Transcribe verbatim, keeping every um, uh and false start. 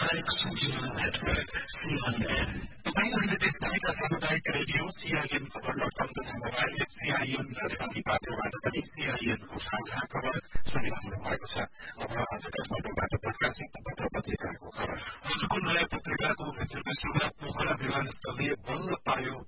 सामुदायिक सूचना network CIN. तपाईँ अहिले देशभरिका सामुदायिक रेडियो सीआईएन खबर डट कम तथा मोबाइल एप सीआईएन र नेपाली पात्रोबाट पनि सीआईएनको साझा खबर सुनिरहनु भएको छ। अब आज काठमाडौँबाट प्रकाशित पत्र पत्रिकाको खबर। आजको नयाँ पत्रिकाको भित्रको सुरुवात पोखरा विमानस्थलले बल्ल पायो